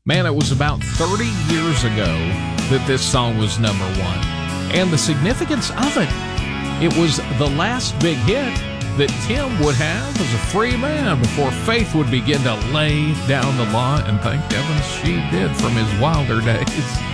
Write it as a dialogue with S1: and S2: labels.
S1: Man, it was about 30 years ago that this song was number one. And the significance of it, it was the last big hit that Tim would have as a free man before Faith would begin to lay down the law, and thank heavens she did from his wilder days.